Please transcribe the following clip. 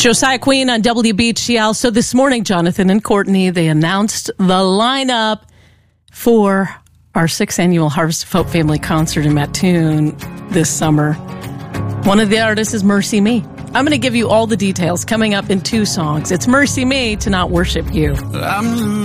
Josiah Queen on WBGL. So this morning, Jonathan and Courtney, they announced the lineup for our 6th annual Harvest of Hope Family Concert in Mattoon this summer. One of the artists is Mercy Me. I'm going to give you all the details coming up in 2 songs. It's Mercy Me to Not Worship You.